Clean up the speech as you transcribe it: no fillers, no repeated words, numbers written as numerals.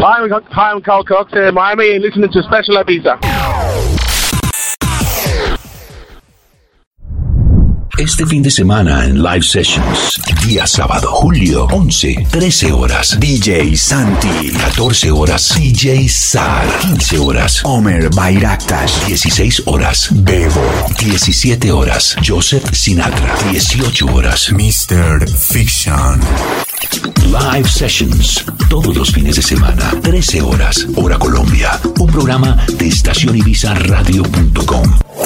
Hi, I'm Carl Cox in Miami and listening to Special Ibiza. Este fin de semana en Live Sessions, día sábado, julio 11, 13 horas, DJ Santi, 14 horas, DJ Sar, 15 horas, Omer Bayraktas, 16 horas, Bebo, 17 horas, Joseph Sinatra, 18 horas, Mr. Fiction. Live Sessions, todos los fines de semana, 13 horas, hora Colombia, un programa de estacionyibizaradio.com.